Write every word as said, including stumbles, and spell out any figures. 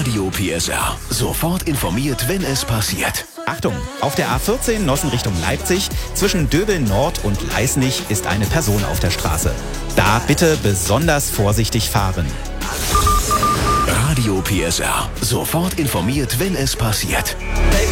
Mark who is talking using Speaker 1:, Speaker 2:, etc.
Speaker 1: Radio P S R. Sofort informiert, wenn es passiert.
Speaker 2: Achtung, auf der A vierzehn Nossen Richtung Leipzig zwischen Döbeln Nord und Leisnig ist eine Person auf der Straße. Da bitte besonders vorsichtig fahren.
Speaker 1: Radio P S R. Sofort informiert, wenn es passiert.